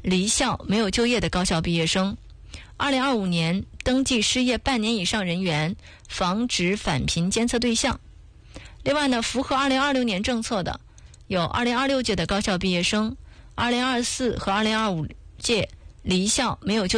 离校没有就业的高校毕业生。2025年登记失业半年以上人员防止返贫监测对象。另外呢，符合2026年政策的有2026届的高校毕业生，2024和2025届离校没有就